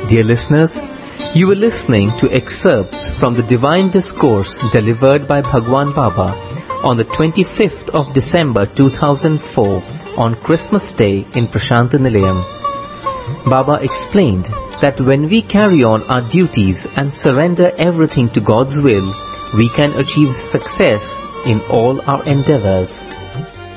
Dear listeners, you were listening to excerpts from the Divine Discourse delivered by Bhagwan Baba on the 25th of December 2004 on Christmas Day in Prashant Nilayam. Baba explained that when we carry on our duties and surrender everything to God's will, we can achieve success in all our endeavors.